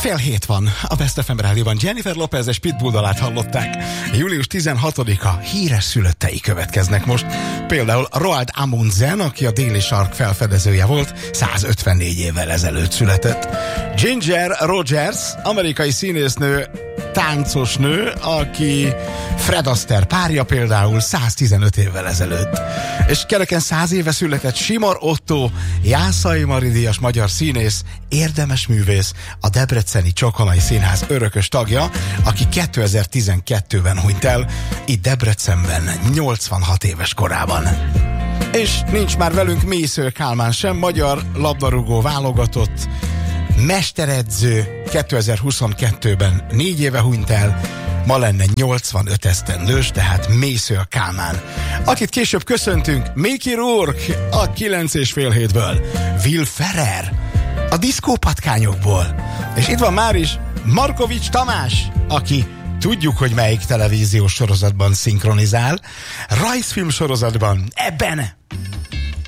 6:30 van a Best FM rádióban. Jennifer Lopez és Pitbull dalát hallották. Július 16-a híres szülöttei következnek most. Például Roald Amundsen, aki a déli sark felfedezője volt, 154 évvel ezelőtt született. Ginger Rogers, amerikai színésznő, táncosnő, aki Fred Astaire párja például 115 évvel ezelőtt. És kereken 100 éve született Simor Otto, Jászai Mari-díjas magyar színész, érdemes művész, a Debreceni Csokonai Színház örökös tagja, aki 2012-ben hunyt el, itt Debrecenben 86 éves korában. És nincs már velünk Mészöly Kálmán sem, magyar labdarúgó válogatott, mesteredző, 2022-ben 4 éve hunyt el, ma lenne 85 esztendős, tehát Mészöly Kálmán. Akit később köszöntünk, Mickey Rourke a 9:30-ből, Will Ferrer a diszkópatkányokból, és itt van már is Markovics Tamás, aki tudjuk, hogy melyik televíziós sorozatban szinkronizál, rajzfilm sorozatban, ebben